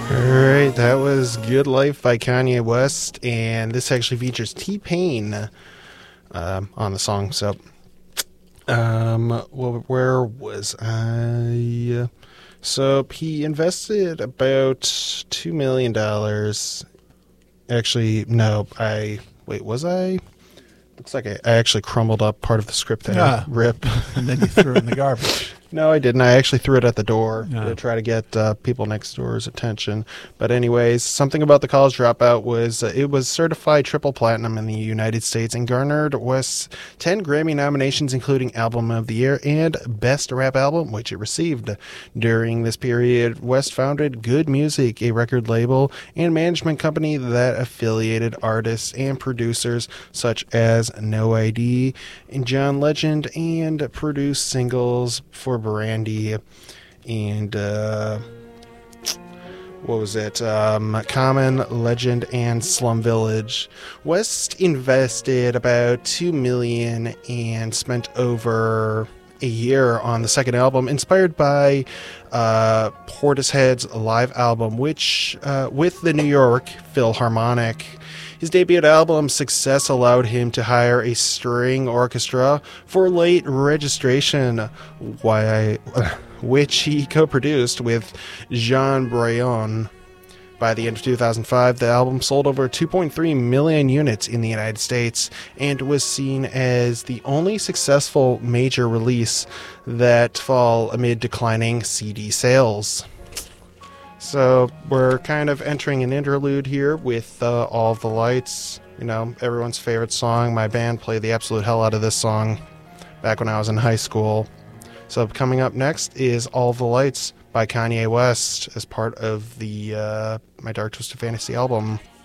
Alright, that was Good Life by Kanye West, and this actually features T-Pain on the song. So, well, where was I? So, he invested about $2 million. Actually, no, wait, was I? Looks like I actually crumbled up part of the script there. Rip. And then you threw it in the garbage. No, I didn't. I actually threw it at the door Yeah. to try to get people next door's attention. But anyways, something about the College Dropout was it was certified triple platinum in the United States and garnered West's 10 Grammy nominations, including Album of the Year and Best Rap Album, which it received. During this period, West founded Good Music, a record label and management company that affiliated artists and producers such as No ID and John Legend, and produced singles for Brandy and what was it? Common, Legend, and Slum Village. West invested about $2 million and spent over a year on the second album, inspired by Portishead's live album, which with the New York Philharmonic. His debut album's success allowed him to hire a string orchestra for late registration, which he co-produced with Jean Braillon. By the end of 2005, the album sold over 2.3 million units in the United States and was seen as the only successful major release that fall amid declining CD sales. So we're kind of entering an interlude here with All of the Lights, you know, everyone's favorite song. My band played the absolute hell out of this song back when I was in high school. So coming up next is All of the Lights by Kanye West as part of the My Dark Twisted Fantasy album.